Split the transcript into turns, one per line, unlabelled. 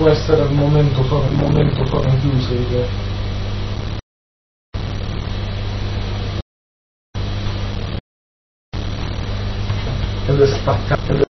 può essere al momento sono chiuse ed è spaccato